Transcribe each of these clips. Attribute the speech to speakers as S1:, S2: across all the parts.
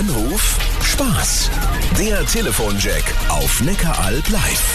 S1: Anruf Spaß. Der Telefonjack auf Neckaralb live.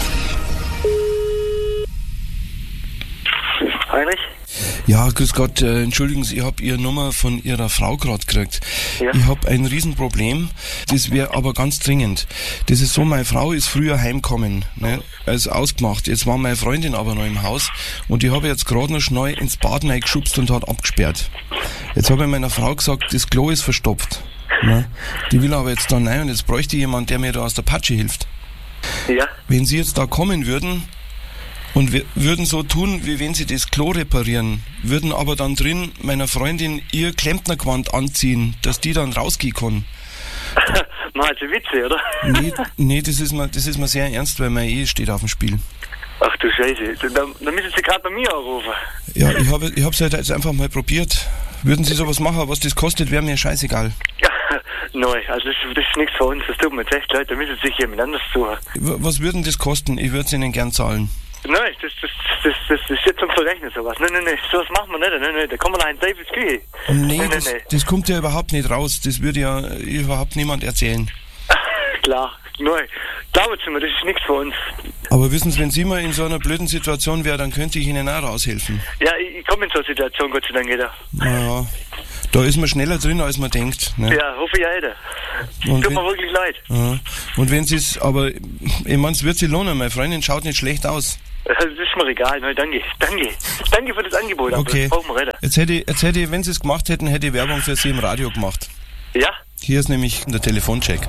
S2: Heinrich?
S3: Ja, grüß Gott, entschuldigen Sie, ich habe Ihre Nummer von Ihrer Frau gerade gekriegt.
S2: Ja.
S3: Ich habe ein Riesenproblem, das wäre aber ganz dringend. Das ist so, meine Frau ist früher heimgekommen, ne, also ausgemacht. Jetzt war meine Freundin aber noch im Haus und die habe jetzt gerade noch schnell ins Bad reingeschubst und hat abgesperrt. Jetzt habe ich meiner Frau gesagt, das Klo ist verstopft. Ne. Die will aber jetzt da rein und jetzt bräuchte jemand, der mir da aus der Patsche hilft.
S2: Ja.
S3: Wenn Sie jetzt da kommen würden und wir würden so tun, wie wenn Sie das Klo reparieren, würden aber dann drin meiner Freundin ihr Klempnergewand anziehen, dass die dann rausgehen kann.
S2: Mal Sie Witze, oder?
S3: Nee, das ist mir sehr ernst, weil meine Ehe steht auf dem Spiel.
S2: Ach du Scheiße, dann müssen Sie gerade bei mir anrufen.
S3: Ja, ich hab's halt jetzt einfach mal probiert. Würden Sie sowas machen, was das kostet, wäre mir scheißegal.
S2: Ja, nein, also das ist nichts für uns, das tut mir jetzt echt leid, da müssen Sie sich jemand anders suchen.
S3: Was würden das kosten? Ich würde es Ihnen gern zahlen.
S2: Nein, das ist jetzt zum Verrechnen sowas. Nein, sowas machen wir nicht. Nein, da kommen wir nach in Davids Küche.
S3: Nee, das kommt ja überhaupt nicht raus. Das würde ja überhaupt niemand erzählen.
S2: Klar, nein. Glauben Sie mir, das ist nichts für uns.
S3: Aber wissen Sie, wenn Sie mal in so einer blöden Situation wären, dann könnte ich Ihnen auch raushelfen.
S2: Ja, ich komme in so eine Situation, Gott sei Dank jeder.
S3: Naja, da ist man schneller drin, als man denkt. Ne?
S2: Ja, hoffe ich jeder. Tut mir wirklich leid.
S3: Ja. Und wenn Sie es, aber ich meine, es wird sich lohnen. Meine Freundin schaut nicht schlecht aus.
S2: Das ist mir egal. Nein, danke. Danke für das Angebot.
S3: Okay.
S2: Das brauchen wir reden.
S3: Jetzt hätte ich, wenn Sie es gemacht hätten, hätte ich Werbung für Sie im Radio gemacht.
S2: Ja?
S3: Hier ist nämlich der Telefoncheck.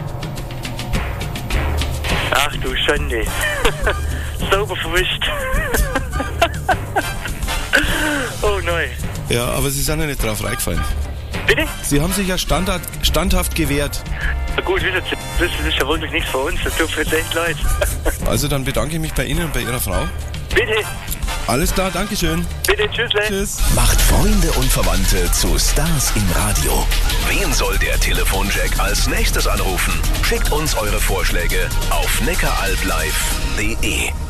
S2: Ach du Schande. Sauber verwischt. Oh nein.
S3: Ja, aber Sie sind ja nicht drauf reingefallen.
S2: Bitte?
S3: Sie haben sich ja standhaft gewehrt.
S2: Na gut, wissen Sie, das ist ja wirklich nichts für uns. Das tut mir jetzt echt leid.
S3: Also dann bedanke ich mich bei Ihnen und bei Ihrer Frau.
S2: Bitte.
S3: Alles klar, Dankeschön.
S2: Bitte, tschüssle.
S3: Tschüss.
S1: Macht Freunde und Verwandte zu Stars im Radio. Wen soll der Telefonjack als nächstes anrufen? Schickt uns eure Vorschläge auf neckaralblive.de.